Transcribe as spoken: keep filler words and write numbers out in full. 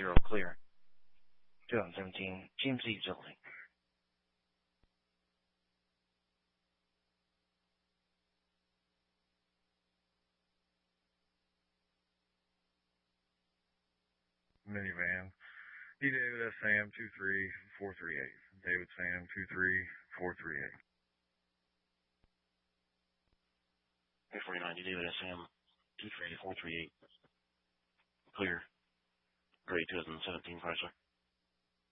zero, clear. twenty seventeen G M C utility. Minivan. D. David S. Sam two three four three eight. David Sam two three four three eight. three forty-nine D. David S. Sam two three four three eight. Clear. Gray twenty seventeen Chrysler.